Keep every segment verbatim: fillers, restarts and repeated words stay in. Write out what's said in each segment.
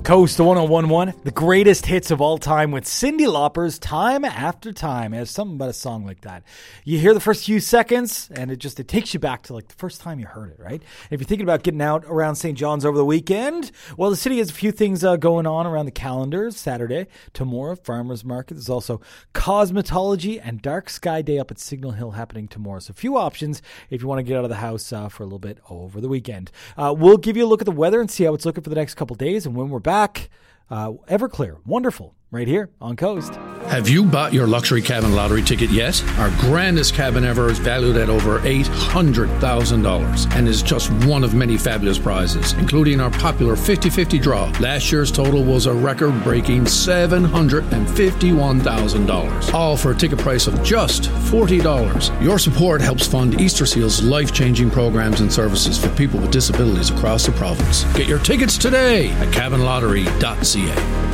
Coast one oh one one, the greatest hits of all time with Cyndi Lauper's Time After Time. There's something about a song like that. You hear the first few seconds, and it just it takes you back to like the first time you heard it, right? If you're thinking about getting out around Saint John's over the weekend, well, the city has a few things uh, going on around the calendar. Saturday, tomorrow, Farmers Market. There's also Cosmetology and Dark Sky Day up at Signal Hill happening tomorrow. So a few options if you want to get out of the house uh, for a little bit over the weekend. Uh, we'll give you a look at the weather and see how it's looking for the next couple days, and when we're back, Uh, Everclear, wonderful, right here on Coast. Have you bought your luxury cabin lottery ticket yet? Our grandest cabin ever is valued at over eight hundred thousand dollars and is just one of many fabulous prizes, including our popular fifty-fifty draw. Last year's total was a record-breaking seven hundred fifty-one thousand dollars, all for a ticket price of just forty dollars. Your support helps fund Easter Seal's life-changing programs and services for people with disabilities across the province. Get your tickets today at cabin lottery dot c a.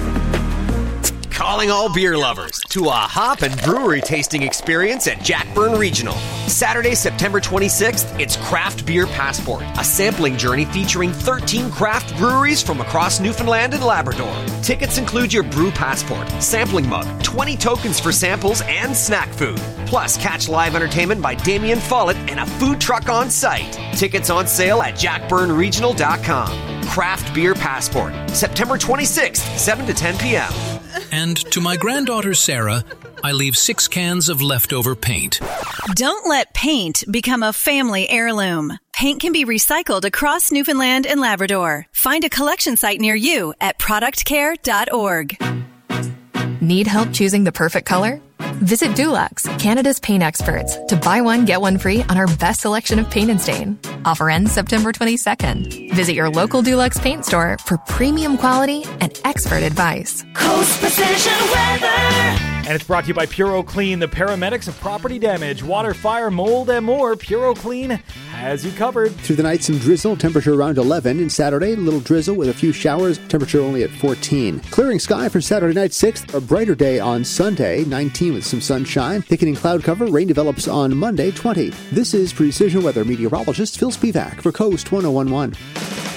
Calling all beer lovers to a hop and brewery tasting experience at Jackburn Regional. Saturday, September twenty-sixth, it's Craft Beer Passport, a sampling journey featuring thirteen craft breweries from across Newfoundland and Labrador. Tickets include your brew passport, sampling mug, twenty tokens for samples and snack food. Plus, catch live entertainment by Damien Follett and a food truck on site. Tickets on sale at jackburn regional dot com. Craft Beer Passport, September twenty-sixth, seven to ten p.m. And to my granddaughter Sarah, I leave six cans of leftover paint. Don't let paint become a family heirloom. Paint can be recycled across Newfoundland and Labrador. Find a collection site near you at product care dot org. Need help choosing the perfect color? Visit Dulux, Canada's paint experts, to buy one, get one free on our best selection of paint and stain. Offer ends September twenty-second. Visit your local Dulux paint store for premium quality and expert advice. Coast Precision Weather. And it's brought to you by Puro Clean, the paramedics of property damage, water, fire, mold, and more. Puro Clean has you covered. Through the night, some drizzle, temperature around eleven. And Saturday, a little drizzle with a few showers, temperature only at fourteen. Clearing sky for Saturday night, sixth. A brighter day on Sunday, nineteen with some sunshine. Thickening cloud cover, rain develops on Monday, twenty. This is Precision Weather meteorologist Phil Spivak for Coast one oh one one.